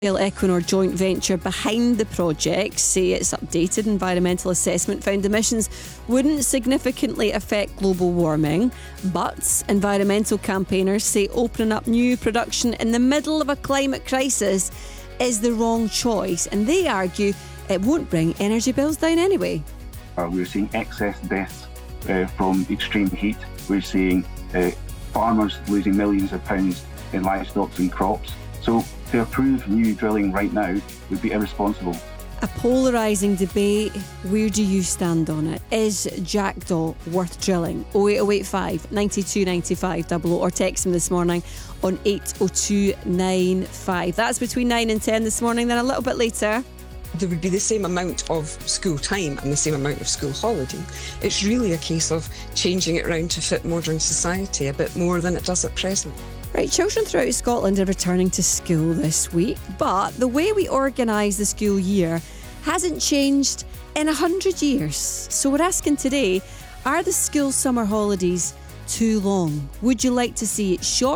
Equinor joint venture behind the project say its updated environmental assessment found emissions wouldn't significantly affect global warming, but environmental campaigners say opening up new production in the middle of a climate crisis is the wrong choice, and they argue it won't bring energy bills down anyway. We're seeing excess deaths from extreme heat. We're seeing farmers losing millions of pounds in livestock and crops. So to approve new drilling right now would be irresponsible. A polarising debate. Where do you stand on it? Is Jackdaw worth drilling? 08085 92 95 00, or text him this morning on 80295. That's between 9 and 10 this morning. Then a little bit later, there would be the same amount of school time and the same amount of school holiday. It's really a case of changing it around to fit modern society a bit more than it does at present. Right, children throughout Scotland are returning to school this week, but the way we organise the school year hasn't changed in 100 years. So we're asking today, are the school summer holidays too long? Would you like to see it shortened